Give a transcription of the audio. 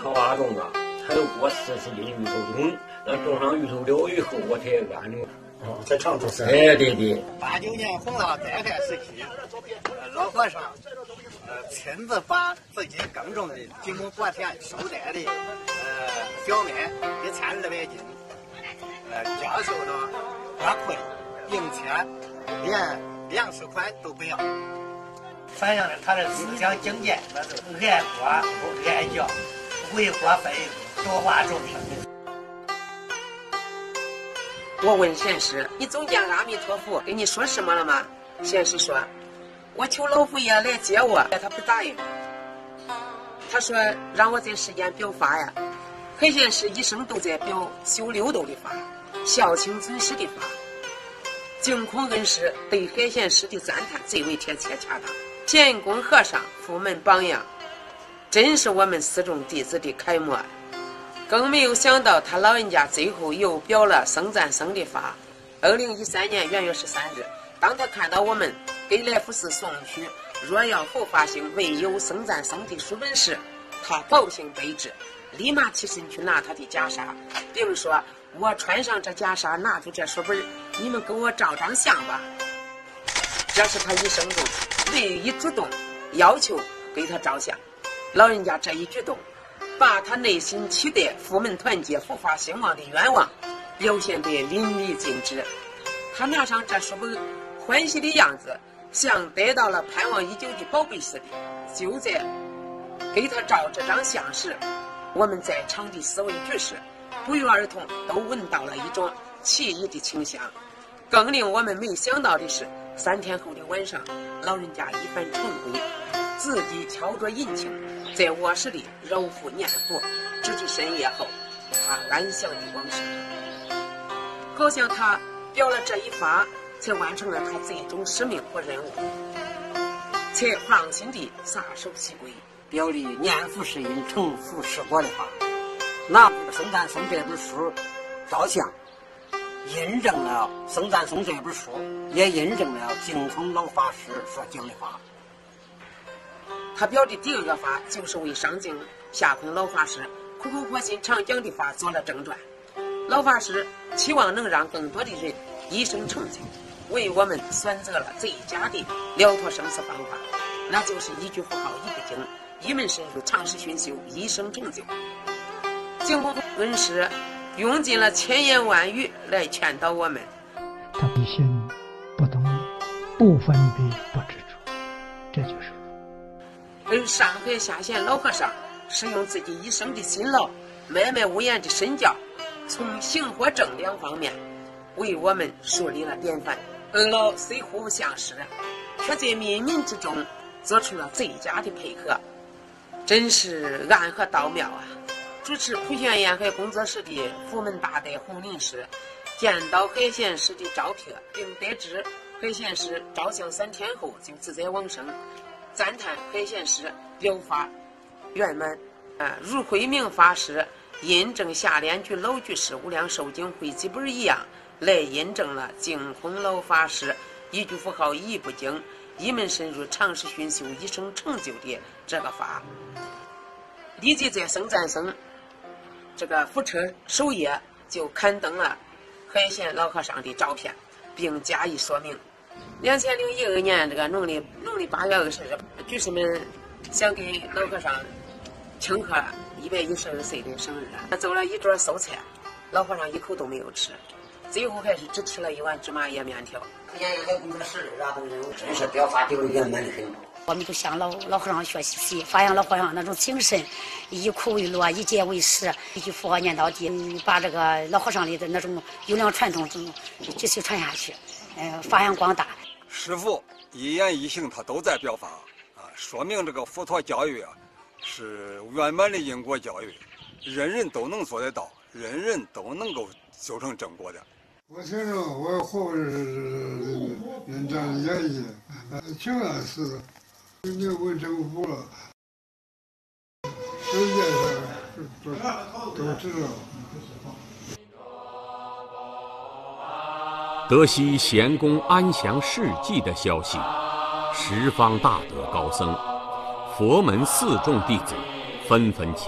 桃花种啊，才有过40斤芋头种。那种上芋头了以后，我才安的。 在常州市。 哎，对对。 89年洪涝灾害时期，老和尚亲自把自己耕种的几亩薄田收摘的小麦1200斤，交收到花库里，并且连粮食款都不要，反映了他的思想境界，那是爱国不爱教，为国分忧，多化众生。 我问贤师：“你总见阿弥陀佛跟你说什么了吗？”贤师说：“我求老佛爷来接我，他不答应。他说让我在世间表法呀。海贤师一生都在表修六道的法，孝亲尊师的法。净空恩师对海贤师的赞叹最为贴切恰当。贤公和尚佛门榜样，真是我们四众弟子的楷模。更没有想到他老人家最后又表了僧赞僧的法。2013年元月13日，当他看到我们给来福寺送去若要佛法兴唯有僧赞僧的书本时，他高兴备至，立马起身去拿他的袈裟，并说：“我穿上这袈裟，拿出这书本，你们跟我照张相吧。”这是他一生中唯一主动要求给他照相。老人家这一举动，把他内心期待佛门团结、佛法兴旺的愿望表现得淋漓尽致。他拿上这书本，欢喜的样子像得到了盼望已久的宝贝似的。就在给他照这张相时，我们在场的4位居士不约而同都闻到了一种奇异的清香。更令我们没想到的是，3天后的晚上，老人家一番晨归，自己敲着引磬，在卧室里揉腹念佛，直至深夜后，他安详地往生。好像他表了这一法，才完成了他最终使命和任务，才放心地撒手西归， 表里念佛是因，成佛是果的法。拿僧赞僧这本书照相，印证了僧赞僧这本书，也印证了净空老法师所讲的法。 他表的第2个法，就是为上净下空老法师苦口婆心常讲的法做了正传。老法师期望能让更多的人一生成就，为我们选择了最佳的了脱生死方法，那就是一句佛号一部经，一门深入，长时熏修，一生成就。净空恩师用尽了千言万语来劝导我们。 他不信不动不分别不执着，这就是而上海下县老和尚是用自己一生的辛劳，脉脉无言的身教，从行和正2方面为我们树立了典范。二老虽互不相识，却在冥冥之中做出了最佳的配合，真是暗合道妙啊！主持普贤沿海工作室的佛门大德洪林师见到海贤师的照片，并得知海贤师照相3天后就自在往生，赞叹海贤师表法圆满，如慧明法师印证下联居老居士无量寿经汇集本一样，来印证了净空老法师一句佛号一部经，一门深入，长时熏修，一生成就的这个法。立即在僧赞僧这个佛车首页就刊登了海贤老和尚的照片，并加以说明。2012年这个农历8月20日，居士们想给老和尚庆贺112岁的生日，做了一桌素菜，老和尚一口都没有吃，最后还是只吃了1碗芝麻叶面条。 沿海工作室的都真是表法丢圆满的很。 我们就向老和尚学习，发扬老和尚那种精神，以苦为乐，以戒为师，一句佛号念到底，把这个老和尚里的那种优良传统继续传下去，发扬光大。 师父一言一行他都在表法啊，说明这个佛陀教育啊是圆满的因果教育，人人都能做得到，人人都能够修成正果的。 我听着我活是人这样演绎，挺安实的。你问政府了，世界上都知道。 得悉贤公安详事迹的消息，十方大德高僧、佛门4众弟子纷纷前